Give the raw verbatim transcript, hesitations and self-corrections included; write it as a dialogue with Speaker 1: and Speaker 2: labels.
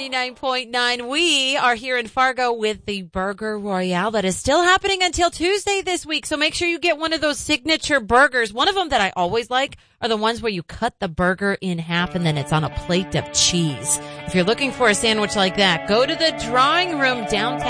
Speaker 1: ninety-nine point nine. We are here in Fargo with the Burger Royale that is still happening until Tuesday this week. So make sure you get one of those signature burgers. One of them that I always like are the ones where you cut the burger in half and then it's on a plate of cheese. If you're looking for a sandwich like that, go to the Drawing Room downtown